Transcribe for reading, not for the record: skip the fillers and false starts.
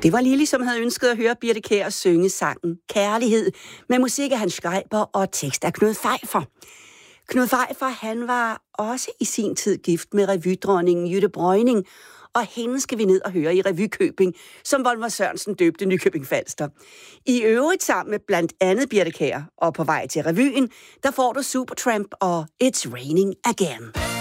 Det var Lili, som havde ønsket at høre Birthe Kjær synge sangen Kærlighed med musik af Hans Schreiber og tekst af Knud Pfeiffer. Knud Pfeiffer, han var også i sin tid gift med revydronningen Jytte Breuning, og hende skal vi ned og høre i Revykøbing, som Volmer Sørensen døbte Nykøbing Falster. I øvrigt sammen med blandt andet Birthe Kjær, og på vej til revyen, der får du Supertramp og It's Raining Again.